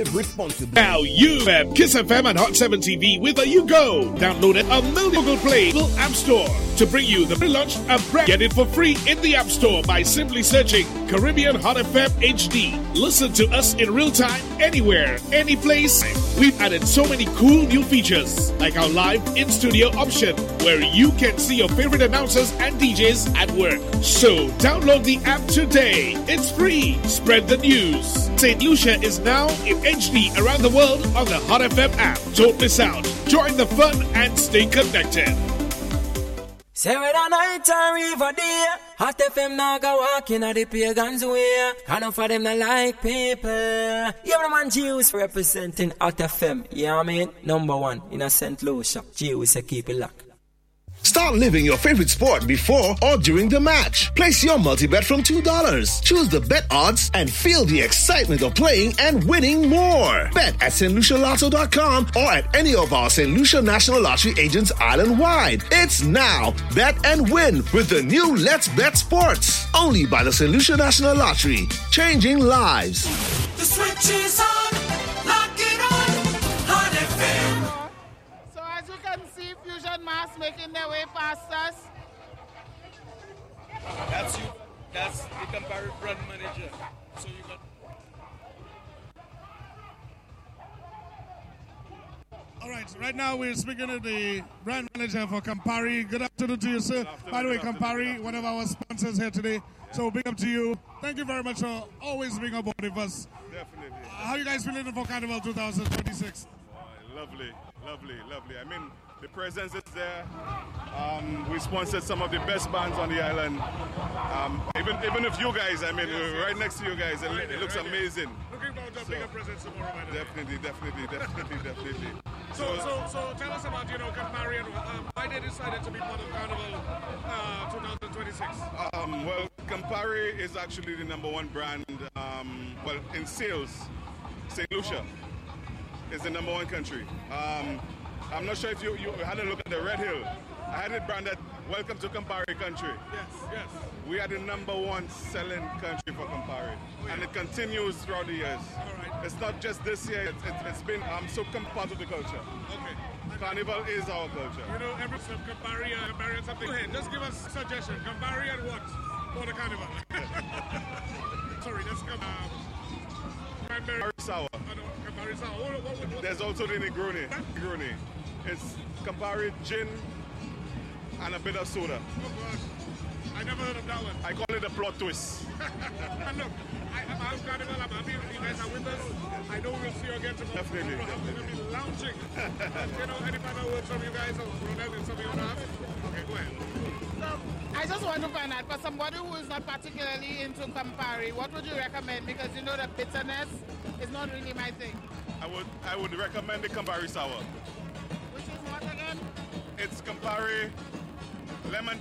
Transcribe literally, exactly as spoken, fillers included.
Responsible. Now you have Kiss F M and Hot seven T V with a You Go. Download it on Google Play, Google App Store to bring you the pre-launch of brand. Get it for free in the App Store by simply searching Caribbean Hot F M H D. Listen to us in real time, anywhere, any place. We've added so many cool new features, like our live in-studio option, where you can see your favorite announcers and D Js at work. So download the app today. It's free. Spread the news. Saint Lucia is now in H D around the world on the Hot F M app. Don't miss out. Join the fun and stay connected. Say whether night or river day, Hot F M now go walking at the pagans way. Can't for them not like people. Yeah, man, Jews representing Hot F M. Yeah, I mean, number one in a Saint Lucia. Jews say keep it locked. Start living your favorite sport before or during the match. Place your multi-bet from two dollars. Choose the bet odds and feel the excitement of playing and winning more. Bet at Saint Lucia Lotto dot com or at any of our Saint Lucia National Lottery agents island-wide. It's now. Bet and win with the new Let's Bet Sports. Only by the Saint Lucia National Lottery. Changing lives. The switch is on. Lock it on. Hot F M. So as you can see, Fusion Mass making their way past us. That's you. That's the Campari brand manager. So you got. All right. Right now we're speaking to the brand manager for Campari. Good afternoon to you, sir. By the way, Campari, one of our sponsors here today. So big up to you. Thank you very much for always being aboard with us. Definitely. Uh, how are you guys feeling for Carnival twenty twenty-six? Uh, lovely, lovely, lovely. I mean, the presence is there. Um, we sponsored some of the best bands on the island. Um, even even if you guys, I mean, yes, we're yes. right next to you guys. It, right it looks right amazing. Looking forward to a so, bigger presence tomorrow, by the Definitely, definitely, definitely, definitely. So, so, so, tell us about, you know, Campari and um, why they decided to be part of Carnival uh, twenty twenty-six. Um, well, Campari is actually the number one brand, um, well, in sales. Saint Lucia is the number one country. Um, I'm not sure if you, you had a look at the Red Hill. I had it branded, Welcome to Campari Country. Yes, yes. We are the number one selling country for Campari. Oh, yeah. And it continues throughout the years. All right. It's not just this year, it's, it's, it's been um, so part of the culture. Okay. Carnival is our culture. You know, every some Campari, uh, Campari and something. Go ahead, just give us a suggestion. Campari and what for the Carnival? Sorry, that's come. Um, Campari sour. Oh, no, Campari sour. What, what, what, what? There's also the Negroni. Negroni. It's Campari gin and a bit of soda. Oh gosh, I never heard of that one. I call it a plot twist. And look, I, I'm out of Carnival. I'm happy you guys are with us. I know we'll see you again tomorrow. Definitely. Tomorrow I'm going to be lounging. You know, any final words from you guys or Ronald and something you want to have? Okay, go ahead. So, I just want to find out, for somebody who is not particularly into Campari, what would you recommend? Because you know the bitterness is not really my thing. I would I would recommend the Campari sour. Which is what again? It's Campari, lemon